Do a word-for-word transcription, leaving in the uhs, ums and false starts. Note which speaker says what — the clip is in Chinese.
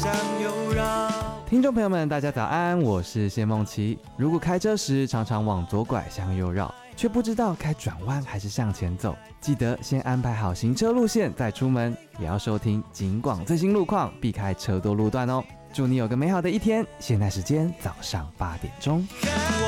Speaker 1: 向右绕。
Speaker 2: 听众朋友们，大家早安，我是谢梦琪。如果开车时常常往左拐向右绕，却不知道该转弯还是向前走，记得先安排好行车路线再出门，也要收听警广最新路况，避开车多路段哦。祝你有个美好的一天。现在时间早上八点钟。